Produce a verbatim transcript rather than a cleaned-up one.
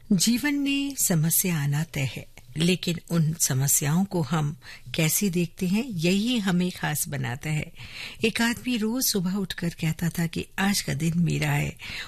जीवन में समस्या आना तय है, लेकिन उन समस्याओं को हम कैसे देखते हैं यही हमें खास बनाता है। एक आदमी रोज सुबह उठकर कहता था कि आज का दिन मेरा है